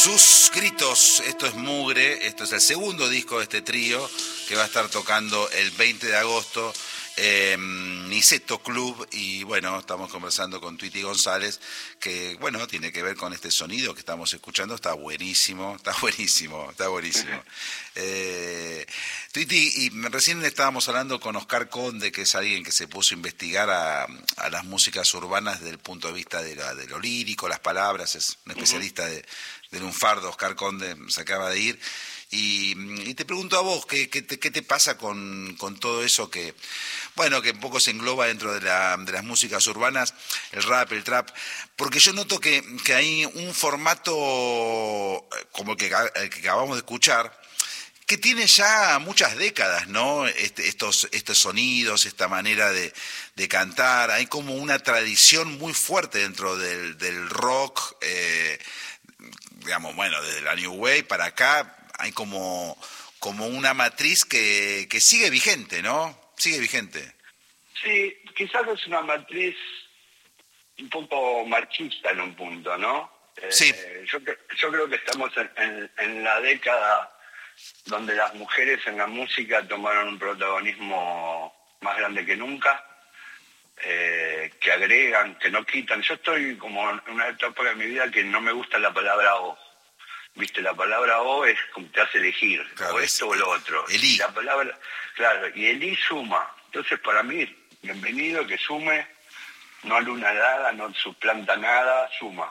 Sus gritos, esto es Mugre, esto es el segundo disco de este trío que va a estar tocando el 20 de agosto en Niceto Club. Y bueno, estamos conversando con Tweety González, que bueno, tiene que ver con este sonido que estamos escuchando. Está buenísimo, está buenísimo, está buenísimo. Tweety, y recién estábamos hablando con Oscar Conde, que es alguien que se puso a investigar a las músicas urbanas desde el punto de vista de lo lírico, las palabras. Es un especialista de lunfardo. Oscar Conde se acaba de ir. Y te pregunto a vos, ¿qué te pasa con todo eso que, bueno, que un poco se engloba dentro de las músicas urbanas, el rap, el trap? Porque yo noto que hay un formato como el que acabamos de escuchar, que tiene ya muchas décadas, ¿no? Estos sonidos, esta manera de cantar. Hay como una tradición muy fuerte dentro del rock, digamos, bueno, desde la New Wave para acá. Hay como una matriz que sigue vigente, ¿no? Sigue vigente. Sí, quizás es una matriz un poco machista en un punto, ¿no? Sí. Yo creo que estamos en la década donde las mujeres en la música tomaron un protagonismo más grande que nunca, que agregan, que no quitan. Yo estoy como en una etapa de mi vida que no me gusta la palabra o. Viste, la palabra o es como te hace elegir, claro, o esto o lo otro. El I. La palabra, claro, y el I suma. Entonces, para mí, bienvenido, que sume, no aluna nada, no suplanta nada, suma.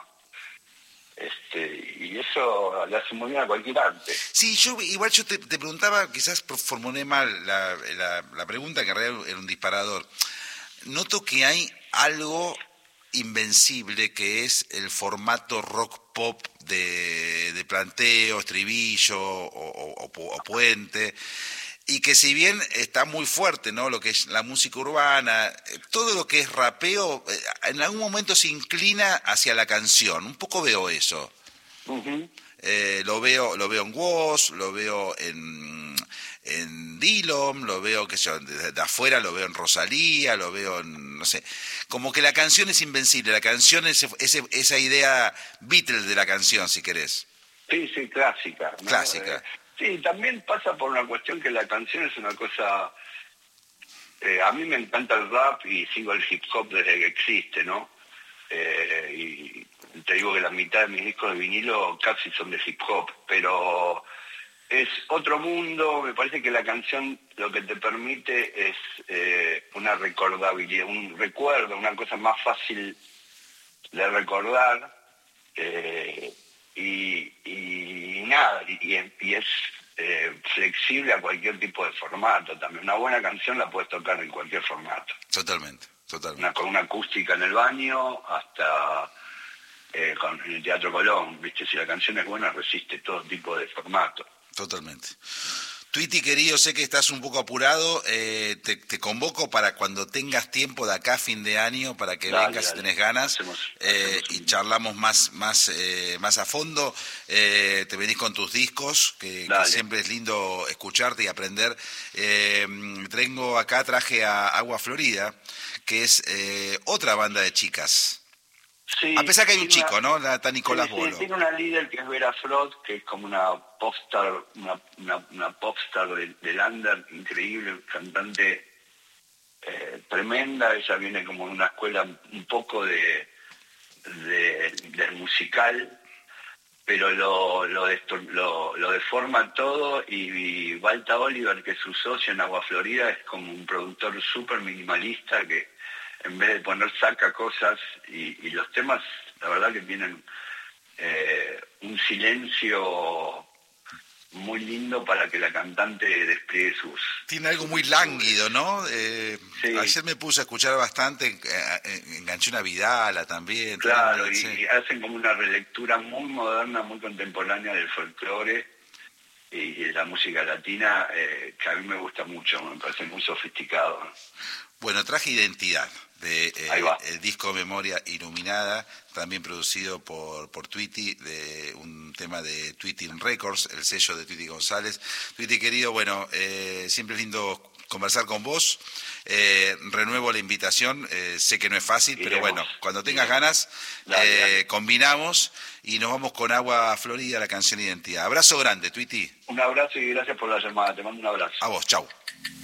Y eso le hace muy bien a cualquier arte. Sí, yo te preguntaba, quizás formulé mal la pregunta, que en realidad era un disparador. Noto que hay algo invencible que es el formato rock pop de planteo, estribillo o puente, y que si bien está muy fuerte, ¿no?, lo que es la música urbana, todo lo que es rapeo, en algún momento se inclina hacia la canción. Un poco veo eso. Uh-huh. Lo veo en Woz, lo veo en Dillom, lo veo que de afuera, lo veo en Rosalía, lo veo en, no sé, como que la canción es invencible, la canción es esa idea Beatles de la canción, si querés. Sí, clásica, ¿no? Clásica. Sí, también pasa por una cuestión que la canción es una cosa. A mí me encanta el rap y sigo el hip hop desde que existe, ¿no? Y te digo que la mitad de mis discos de vinilo casi son de hip hop, pero es otro mundo. Me parece que la canción lo que te permite es una recordabilidad, un recuerdo, una cosa más fácil de recordar, y nada, y es flexible a cualquier tipo de formato también. Una buena canción la puedes tocar en cualquier formato. Totalmente. Con una acústica en el baño hasta con el Teatro Colón, ¿viste? Si la canción es buena, resiste todo tipo de formato. Totalmente. Tweety, querido, sé que estás un poco apurado, te convoco para cuando tengas tiempo de acá a fin de año, para que vengas si tenés ganas, y charlamos más a fondo. Te venís con tus discos, que siempre es lindo escucharte y aprender. Traje a Agua Florida, que es otra banda de chicas. Sí, a pesar que hay un chico, ¿no? Está Nicolás Bolo. Tiene una líder que es Vera Frot, que es como una popstar, una popstar del under, increíble, cantante tremenda. Ella viene como de una escuela un poco del musical, pero lo deforma todo. Y Balta Oliver, que es su socio en Agua Florida, es como un productor súper minimalista que en vez de poner saca cosas, y los temas, la verdad que tienen un silencio muy lindo para que la cantante despliegue sus... Tiene algo muy lánguido, ¿no? Sí. Ayer me puse a escuchar bastante, enganché una Vidala también. Claro, y hacen como una relectura muy moderna, muy contemporánea del folclore y de la música latina, que a mí me gusta mucho, me parece muy sofisticado. Bueno, traje Identidad, el disco Memoria Iluminada, también producido por Tweety, de un tema de Tweety Records, el sello de Tweety González. Tweety, querido, bueno, siempre es lindo conversar con vos. Renuevo la invitación, sé que no es fácil, pero bueno, cuando tengas ganas, dale. Combinamos y nos vamos con Agua Florida, la canción Identidad. Abrazo grande, Twitty. Un abrazo y gracias por la llamada, te mando un abrazo. A vos, chau.